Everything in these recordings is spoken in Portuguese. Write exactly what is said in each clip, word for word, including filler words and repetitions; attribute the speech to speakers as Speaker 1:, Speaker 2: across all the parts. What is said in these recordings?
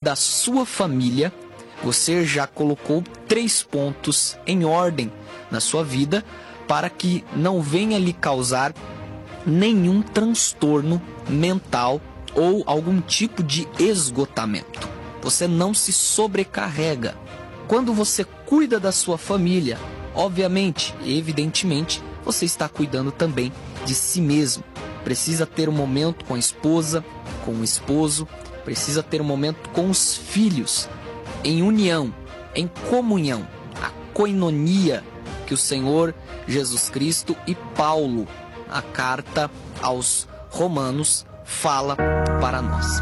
Speaker 1: da sua família, você já colocou três pontos em ordem na sua vida para que não venha lhe causar nenhum transtorno mental ou algum tipo de esgotamento. Você não se sobrecarrega. Quando você cuida da sua família, obviamente, evidentemente, você está cuidando também de si mesmo. Precisa ter um momento com a esposa, com o esposo, precisa ter um momento com os filhos, em união, em comunhão, a koinonia que o Senhor Jesus Cristo e Paulo, a carta aos Romanos, fala para nós.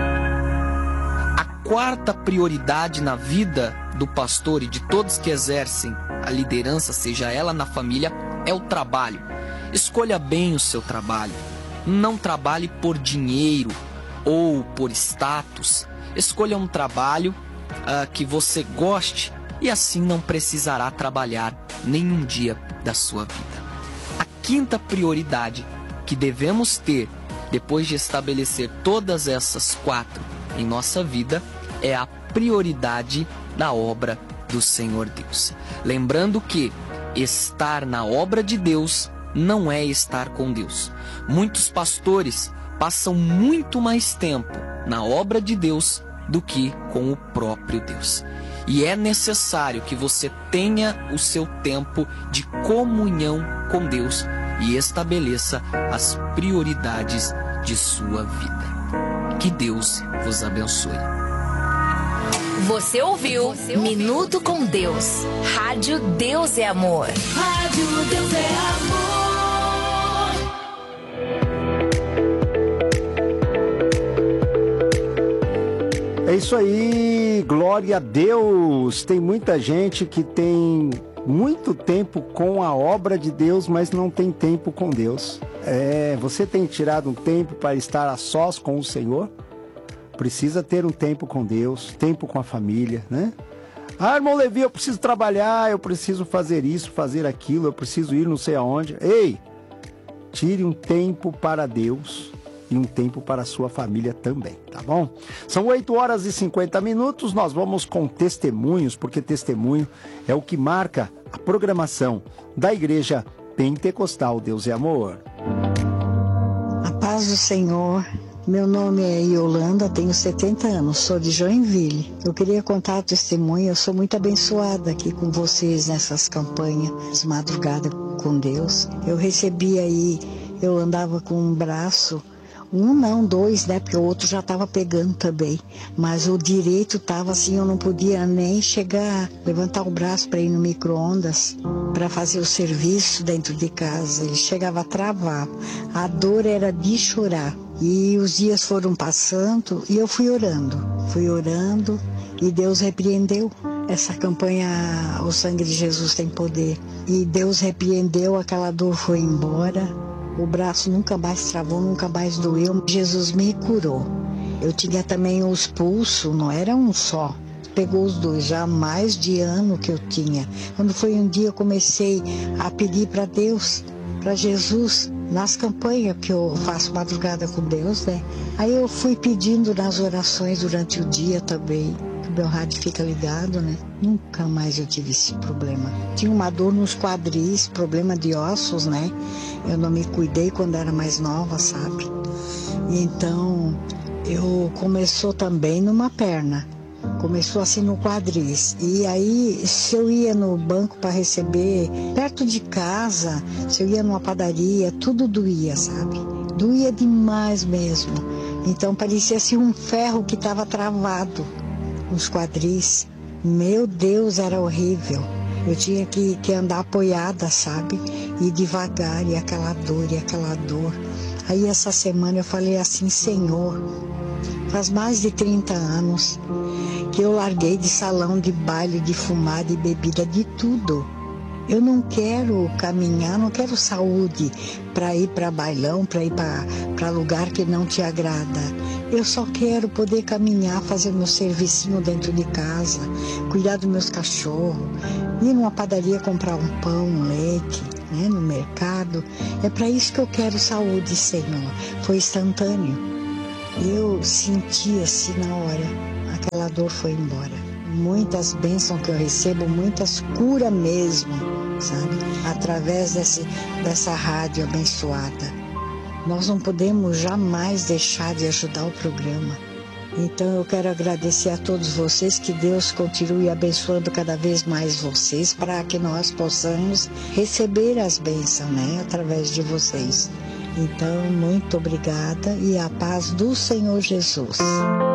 Speaker 1: A quarta prioridade na vida do pastor e de todos que exercem a liderança, seja ela na família, é o trabalho. Escolha bem o seu trabalho. Não trabalhe por dinheiro ou por status. Escolha um trabalho uh, que você goste e assim não precisará trabalhar nenhum dia da sua vida. A quinta prioridade que devemos ter depois de estabelecer todas essas quatro em nossa vida é a prioridade da obra do Senhor Deus. Lembrando que estar na obra de Deus não é estar com Deus. Muitos pastores passam muito mais tempo na obra de Deus do que com o próprio Deus. E é necessário que você tenha o seu tempo de comunhão com Deus e estabeleça as prioridades de sua vida. Que Deus vos abençoe.
Speaker 2: Você ouviu Minuto com Deus. Rádio Deus é Amor.
Speaker 3: Rádio Deus é Amor.
Speaker 4: É isso aí, glória a Deus. Tem muita gente que tem muito tempo com a obra de Deus, mas não tem tempo com Deus. É, você tem tirado um tempo para estar a sós com o Senhor? Precisa ter um tempo com Deus, tempo com a família, né? Ah, irmão Levi, eu preciso trabalhar, eu preciso fazer isso, fazer aquilo, eu preciso ir não sei aonde. Ei, tire um tempo para Deus e um tempo para a sua família também, tá bom? São oito horas e cinquenta minutos, nós vamos com testemunhos, porque testemunho é o que marca a programação da Igreja Pentecostal Deus é Amor.
Speaker 5: A paz do Senhor. Meu nome é Yolanda, tenho setenta anos, sou de Joinville. Eu queria contar o testemunho, eu sou muito abençoada aqui com vocês nessas campanhas, madrugada com Deus. Eu recebi aí, eu andava com um braço, um não, dois, né, porque o outro já estava pegando também. Mas o direito estava assim, eu não podia nem chegar, levantar o braço para ir no micro-ondas, para fazer o serviço dentro de casa. Ele chegava a travar, a dor era de chorar. E os dias foram passando e eu fui orando, fui orando e Deus repreendeu. Essa campanha, o sangue de Jesus tem poder. E Deus repreendeu, aquela dor foi embora, o braço nunca mais travou, nunca mais doeu. Jesus me curou. Eu tinha também os pulsos, não era um só. Pegou os dois, já há mais de ano que eu tinha. Quando foi um dia eu comecei a pedir para Deus, para Jesus, nas campanhas que eu faço madrugada com Deus, né? Aí eu fui pedindo nas orações durante o dia também, que o meu rádio fica ligado, né? Nunca mais eu tive esse problema. Tinha uma dor nos quadris, problema de ossos, né? Eu não me cuidei quando era mais nova, sabe? E então, eu começou também numa perna. Começou assim no quadris. E aí, se eu ia no banco para receber, perto de casa, se eu ia numa padaria, tudo doía, sabe? Doía demais mesmo. Então parecia assim um ferro que estava travado nos quadris. Meu Deus, era horrível. Eu tinha que, que andar apoiada, sabe? E devagar, e aquela dor, e aquela dor. Aí essa semana eu falei assim, Senhor, faz mais de trinta anos que eu larguei de salão, de baile, de fumar, de bebida, de tudo. Eu não quero caminhar, não quero saúde para ir para bailão, para ir para lugar que não te agrada. Eu só quero poder caminhar, fazer meu servicinho dentro de casa, cuidar dos meus cachorros, ir numa padaria comprar um pão, um leite, né, no mercado. É para isso que eu quero saúde, Senhor. Foi instantâneo. Eu senti assim na hora, aquela dor foi embora. Muitas bênçãos que eu recebo, muitas curas mesmo, sabe? Através desse, dessa rádio abençoada. Nós não podemos jamais deixar de ajudar o programa. Então eu quero agradecer a todos vocês, que Deus continue abençoando cada vez mais vocês, para que nós possamos receber as bênçãos, né, através de vocês. Então, muito obrigada e a paz do Senhor Jesus.